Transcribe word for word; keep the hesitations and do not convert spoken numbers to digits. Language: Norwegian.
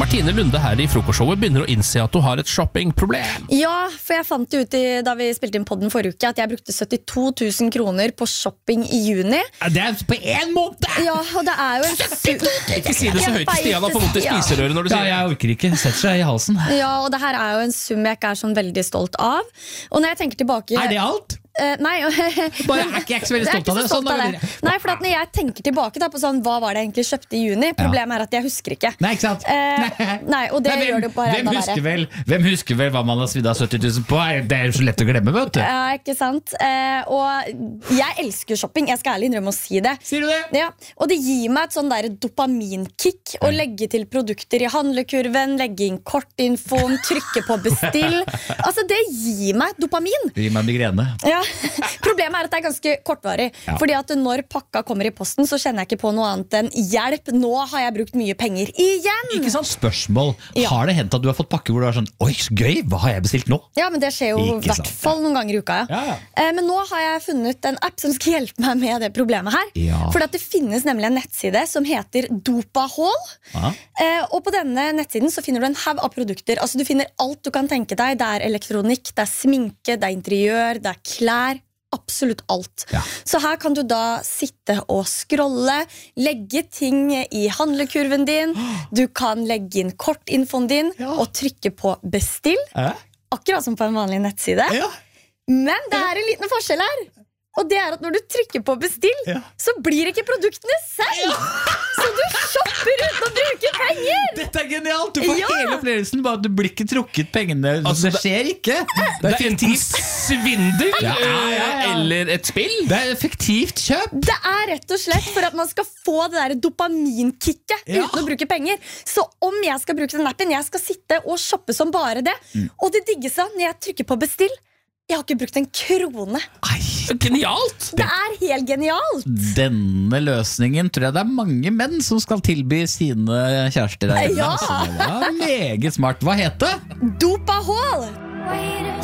Martine Lunde her i frokostshowet begynner å innse at du har et shoppingproblem. Ja, for jeg fant ut i, da vi spilte inn podden forrige uke, at jeg brukte syttito tusen kroner på shopping i juni. Det er på en måned! Ja, og det er jo en Ikke si det så høyt, Stian har fått vondt i spiserøret når du Ja, sier det. jeg orker ikke, setter seg i halsen. Ja, og det her er jo en sum jeg ikke er sånn veldig stolt av. Og når jeg tenker tilbake Er det alt? Eh, nei, Bare er ikke, jeg er ikke så veldig Jeg er stolt av det. ikke så stolt Sånn, av da det. blir det. Nei, for at når jeg tenker tilbake da, på sånn, hva var det jeg egentlig kjøpte i juni, problemet er at jeg husker ikke. Nei, ikke sant? Eh, nei, og det Nei, hvem, gjør det bare hvem, enda husker verre. vel, hvem husker vel hva man har svidd av sytti tusen på? Det er jo så lett å glemme, vet du. Ja, ikke sant? Eh, og jeg elsker shopping, jeg skal ærlig innrømme å si det. Sier du det? Ja, og det gir meg et sånn der dopaminkick å legge til produkter i handlekurven, legge inn kortinfoen, trykke på bestill. Altså, det gir meg dopamin. Det gir meg migrene. Ja. Problemet er at det er ganske kortvarig. Ja. Fordi at når pakka kommer i posten, så kjenner jeg ikke på noe annet enn hjelp, nå har jeg brukt mye penger igjen. Ikke sant? Spørsmål. Ja. Har det hendt at du har fått pakke hvor du er sånn oi, så gøy, hva har jeg bestilt nå? Ja, men det skjer jo i Ikke hvert sant, ja. fall noen ganger i uka. Ja. Ja, ja. Eh, Men nå har jeg funnet en app som skal hjelpe meg med det problemet her. Ja. Fordi at det finnes nemlig en nettside som heter Dopahall. Ja. Eh, Og på denne nettsiden så finner du en haug av produkter. Altså du finner alt du kan tenke deg. Det er elektronikk, det er sminke, det er interiør, det er klær. Absolutt alt. Ja. Så her kan du da sitte og scrolle, legge ting i handlekurven din, du kan legge inn kortinfoen din og trykke på bestill, Hæ? akkurat som på en vanlig nettside. Ja. Men det er en liten forskjell her. Og det er at når du trykker på bestill, Ja. så blir ikke produktene selv. Så du shopper uten å bruke penger. Dette er genialt! Du får Ja. hele opplevelsen, bare at du blir ikke trukket pengene. Altså, det skjer ikke. Det er enten svindel Ja, ja, ja, ja. eller et spill. Det er effektivt kjøp. Det er rett og slett for at man skal få det der dopaminkicket Ja. uten å bruke penger. Så om jeg skal bruke den appen, jeg skal sitte og shoppe som bare det. Og det diggeste når jeg trykker på bestill, jeg har ikke brukt en krone. Ai, Genialt! Det er helt genialt. denne løsningen tror jeg det er mange menn som skal tilby sine kjærester. Her hjemme. Ja. Så det var meget smart. Hva het det? Dopahall.